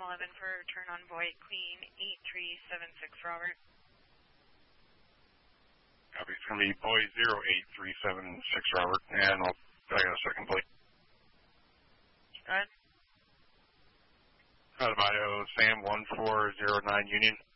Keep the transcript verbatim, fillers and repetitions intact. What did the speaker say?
eleven for return on void clean eight three seven six, Robert. Copy. It's going to be Boy zero eight three seven six, Robert, and I'll, I got a second plate. Go ahead. Out of Idaho, Sam one four zero nine Union.